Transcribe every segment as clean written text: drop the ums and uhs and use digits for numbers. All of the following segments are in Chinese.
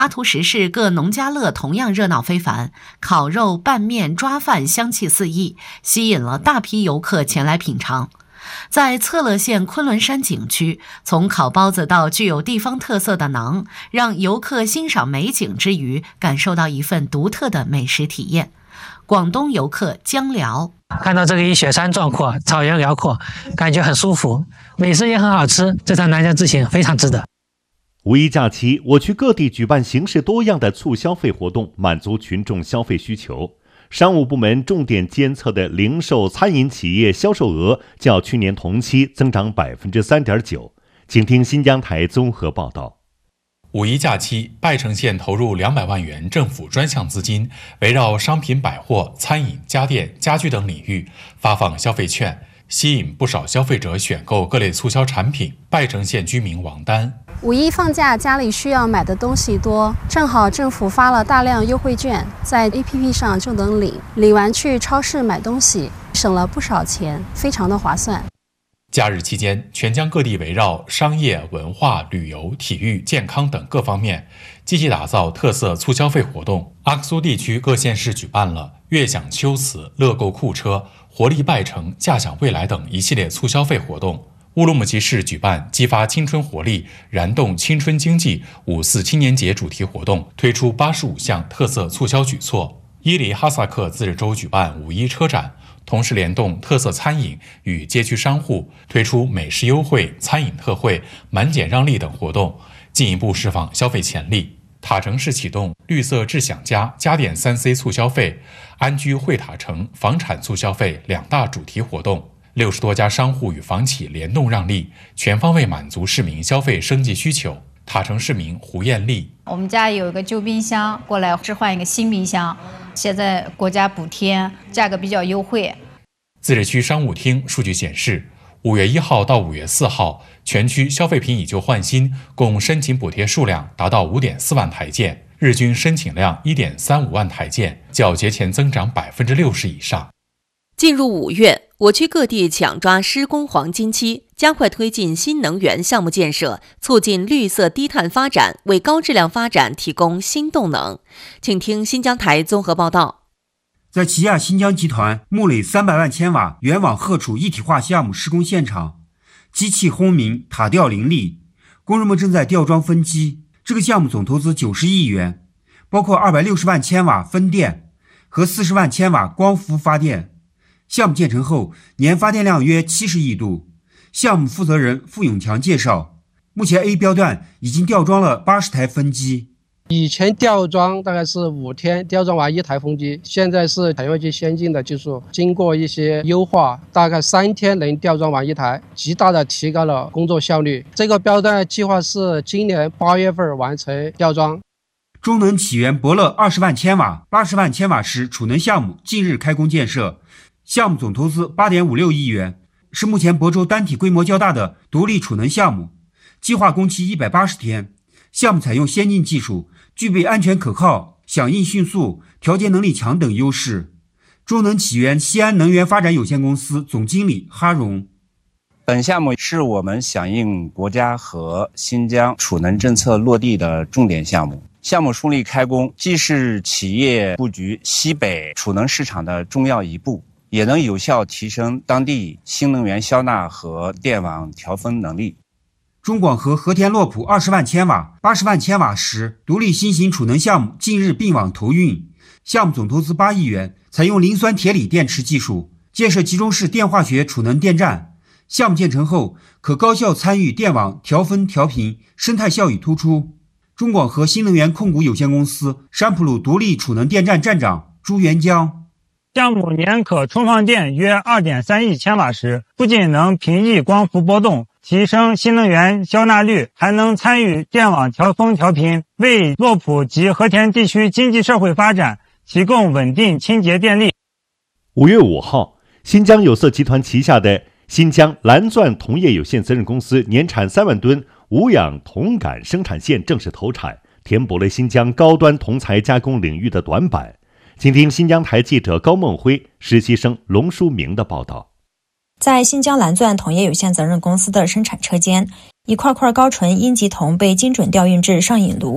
阿图什市各农家乐同样热闹非凡，烤肉、拌面、抓饭香气四溢，吸引了大批游客前来品尝。在策勒县昆仑山景区，从烤包子到具有地方特色的馕，让游客欣赏美景之余，感受到一份独特的美食体验。广东游客江辽看到这里雪山壮阔，草原辽阔，感觉很舒服，美食也很好吃，这趟南疆之行非常值得。 五一假期，我区各地举办形式多样的促消费活动，满足群众消费需求。商务部门重点监测的零售餐饮企业销售额较去年同期增长 3.9%。请听新疆台综合报道。 五一假期，拜城县投入200万元政府专项资金，围绕商品百货、餐饮、家电、家居等领域发放消费券，吸引不少消费者选购各类促销产品。拜城县居民王丹： 五一放假，家里需要买的东西多，正好政府发了大量优惠券，在 APP 上就能领，领完去超市买东西，省了不少钱，非常的划算。 假日期间，全疆各地围绕商业、文化、旅游、体育、健康等各方面，积极打造特色促消费活动。阿克苏地区各县市举办了悦享秋瓷、乐购库车、活力拜城、驾享未来等一系列促消费活动。乌鲁木齐市举办激发青春活力、燃动青春经济5·4青年节主题活动，推出85项特色促销举措。伊犁哈萨克自治州举办五一车展，同时联动特色餐饮与街区商户，推出美食优惠、餐饮特惠、满减让利等活动，进一步释放消费潜力。塔城市启动绿色智享家家电3C 促消费、安居会塔城房产促消费2大主题活动，60多家商户与房企联动让利，全方位满足市民消费升级需求。塔城市民胡艳丽： 我们家有一个旧冰箱，过来置换一个新冰箱，现在国家补贴，价格比较优惠。 自治区商务厅数据显示，5月1号到5月4号，全区消费品以旧换新共申请补贴数量达到 5.4 万台件，日均申请量 1.35 万台件，较节前增长 60% 以上。 进入5月，我区各地抢抓施工黄金期，加快推进新能源项目建设，促进绿色低碳发展，为高质量发展提供新动能。请听新疆台综合报道。 在起亚新疆集团木垒300万千瓦原网荷储一体化项目施工现场，机器轰鸣，塔吊林立，工人们正在吊装分机。这个项目总投资90亿元，包括260万千瓦风电和40万千瓦光伏发电。项目建成后，年发电量约70亿度。项目负责人付永强介绍，目前 A 标段已经吊装了80台风机。 以前吊装大概是5天吊装完1台风机，现在是采用一些先进的技术，经过一些优化，大概3天能吊装完1台，极大的提高了工作效率。这个标段计划是今年8月份完成吊装。 中能起源博乐20万千瓦、80万千瓦时储能项目近日开工建设，项目总投资8.56亿元，是目前亳州单体规模较大的独立储能项目，计划工期180天。项目采用先进技术，具备安全可靠、响应迅速、调节能力强等优势。中能起源西安能源发展有限公司总经理哈荣： 本项目是我们响应国家和新疆储能政策落地的重点项目。项目顺利开工，既是企业布局西北储能市场的重要一步，也能有效提升当地新能源消纳和电网调峰能力。 中广核和田洛浦20万千瓦、80万千瓦时独立新型储能项目近日并网投运，项目总投资8亿元，采用磷酸铁锂电池技术，建设集中式电化学储能电站。项目建成后，可高效参与电网调峰调频，生态效益突出。中广核新能源控股有限公司山普鲁独立储能电站站长朱元江： 项目年可充放电约 2.3 亿千瓦时，不仅能平抑光伏波动，提升新能源消纳率，还能参与电网调峰调频，为洛浦及和田地区经济社会发展提供稳定清洁电力。 5月5号，新疆有色集团旗下的新疆蓝钻铜业有限责任公司年产3万吨无氧铜杆生产线正式投产，填补了新疆高端铜材加工领域的短板。请听新疆台记者高梦辉、实习生龙书明的报道。 在新疆蓝钻铜业有限责任公司的生产车间，一块块高纯阴极铜被精准调运至上引炉，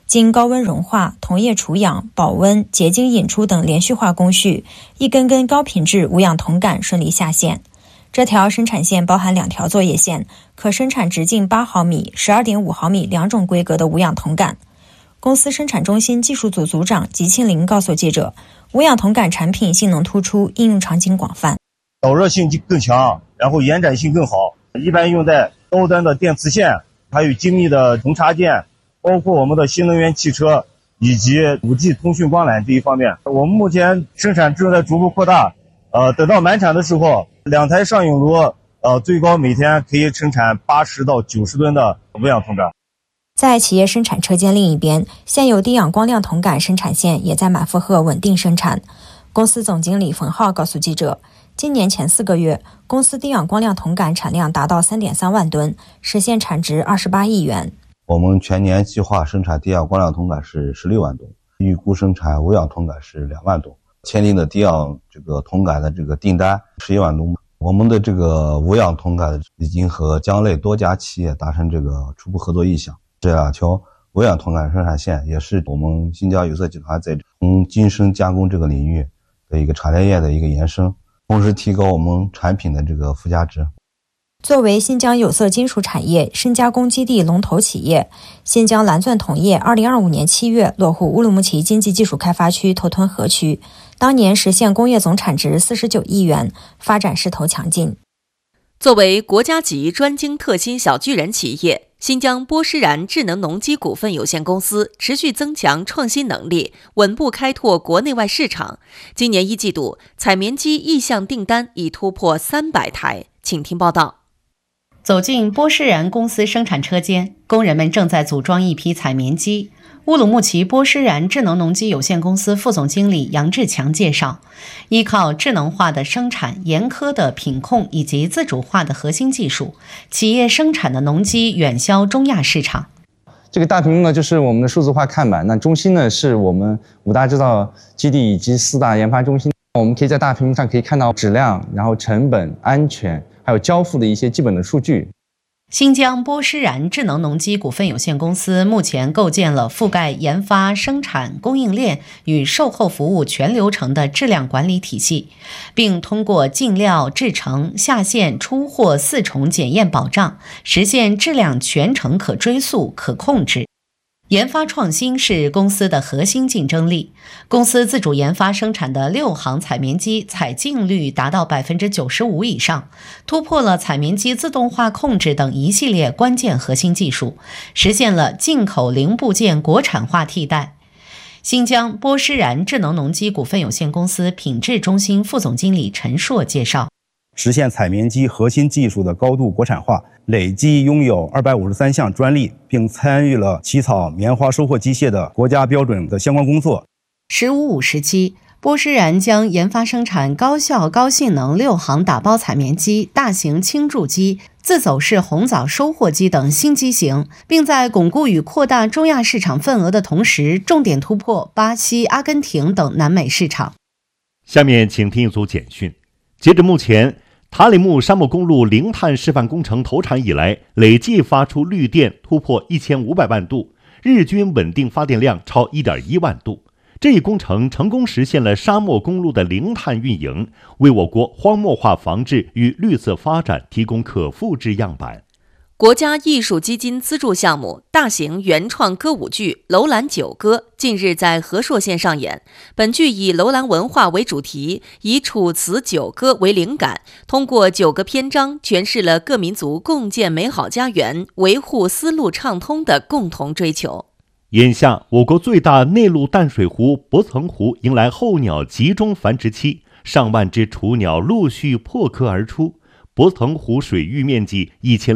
经高温融化、同液除氧、保温、结晶引出等连续化工序，一根根高品质无氧铜杆顺利下线。这条生产线包含2条作业线，可生产直径8毫米、12.5毫米2种规格的无氧铜杆。公司生产中心技术组组长吉庆林告诉记者，无氧铜杆产品性能突出，应用场景广泛， 导热性更强，然后延展性更好，一般用在高端的电磁线，还有精密的铜插件，包括我们的新能源汽车以及 5G 通讯光缆这一方面。我们目前生产正在逐步扩大，等到满产的时候，2台上涌炉最高每天可以生产80到90吨的无氧铜杆。 在企业生产车间另一边，现有低氧光亮铜杆生产线也在满负荷稳定生产。公司总经理冯浩告诉记者，今年前4个月，公司低氧光亮铜杆产量达到 3.3 万吨，实现产值28亿元。 我们全年计划生产低氧光亮铜杆是16万吨，预估生产无氧铜杆是2万吨。签订的低氧铜杆的订单11万吨。我们的无氧铜杆已经和江类多家企业达成初步合作意向。这2条无氧铜杆生产线也是我们新疆有色集团在精深加工这个领域的一个产业链的一个延伸，同时提高我们产品的附加值。 作为新疆有色金属产业深加工基地龙头企业，新疆蓝钻铜业2025年7月落户乌鲁木齐经济技术开发区头屯河区，当年实现工业总产值49亿元，发展势头强劲。 作为国家级专精特新小巨人企业，新疆波施然智能农机股份有限公司持续增强创新能力，稳步开拓国内外市场。今年1季度，采棉机意向订单已突破300台。请听报道。 走进波施然公司生产车间，工人们正在组装一批采棉机。乌鲁木齐波施然智能农机有限公司副总经理杨志强介绍，依靠智能化的生产、严苛的品控以及自主化的核心技术，企业生产的农机远销中亚市场。 这个大屏幕呢，就是我们的数字化看板，那中心呢是我们5大制造基地以及4大研发中心。我们可以在大屏幕上可以看到质量，然后成本、安全，还有交付的一些基本的数据。 新疆波施然智能农机股份有限公司目前构建了覆盖研发、生产、供应链与售后服务全流程的质量管理体系，并通过进料、制成、下线、出货4重检验保障，实现质量全程可追溯、可控制。研发创新是公司的核心竞争力。公司自主研发生产的6行采棉机采净率达到 95% 以上，突破了采棉机自动化控制等一系列关键核心技术，实现了进口零部件国产化替代。新疆波施然智能农机股份有限公司品质中心副总经理陈硕介绍， 实现采棉机核心技术的高度国产化，累计拥有253项专利，并参与了起草棉花收获机械的国家标准的相关工作。 15-5时期，波施然将研发生产高效高性能6行打包采棉机、大型轻贮机、自走式红枣收获机等新机型，并在巩固与扩大中亚市场份额的同时，重点突破巴西、阿根廷等南美市场。 下面请听一组简讯。截至目前，塔里木沙漠公路零碳示范工程投产以来，累计发出绿电突破1500万度，日均稳定发电量超 1.1 万度。这一工程成功实现了沙漠公路的零碳运营，为我国荒漠化防治与绿色发展提供可复制样板。 国家艺术基金资助项目大型原创歌舞剧《楼兰九歌》近日在和硕县上演。本剧以楼兰文化为主题，以楚辞九歌为灵感，通过9个篇章诠释了各民族共建美好家园、维护丝路畅通的共同追求。 眼下，我国最大内陆淡水湖博层湖迎来候鸟集中繁殖期，上万只雏鸟陆续破壳而出。博层湖水域面积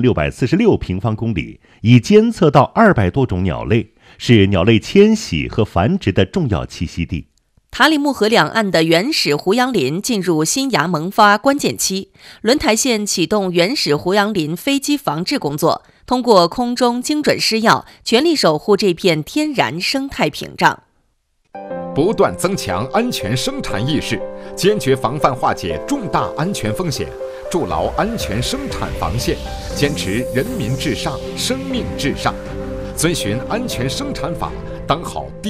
1646平方公里，已监测到200多种鸟类，是鸟类迁徙和繁殖的重要栖息地。 塔里木河两岸的原始胡杨林进入新芽萌发关键期，轮台县启动原始胡杨林飞机防治工作，通过空中精准施药，全力守护这片天然生态屏障。 不断增强安全生产意识，坚决防范化解重大安全风险，筑牢安全生产防线，坚持人民至上、生命至上，遵循安全生产法， 当好第